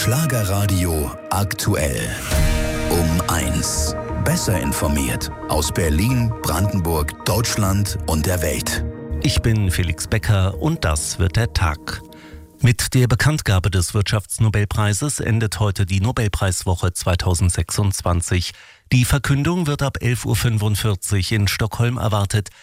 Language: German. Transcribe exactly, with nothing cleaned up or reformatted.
Schlagerradio aktuell. Um eins. Besser informiert aus Berlin, Brandenburg, Deutschland und der Welt. Ich bin Felix Becker und das wird der Tag. Mit der Bekanntgabe des Wirtschaftsnobelpreises endet heute die Nobelpreiswoche zweitausendsechsundzwanzig. Die Verkündung wird ab elf Uhr fünfundvierzig in Stockholm erwartet.